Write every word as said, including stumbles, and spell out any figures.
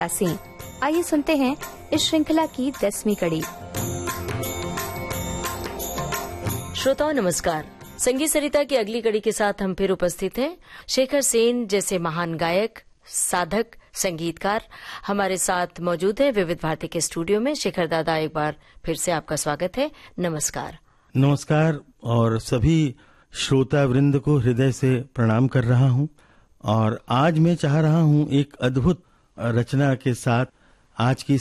सिंह। आइए सुनते हैं इस श्रृंखला की दसवीं कड़ी। श्रोताओं नमस्कार। संगीत सरिता की अगली कड़ी के साथ हम फिर उपस्थित हैं। शेखर सेन जैसे महान गायक, साधक, संगीतकार हमारे साथ मौजूद हैं विविध भारती के स्टूडियो में। शेखर दादा, एक बार फिर से आपका स्वागत है। नमस्कार। नमस्कार और सभी श्रोता वृंद को हृदय से प्रणाम कर रहा हूं। और आज मैं चाह रहा हूं एक अद्भुत रचना के साथ आज की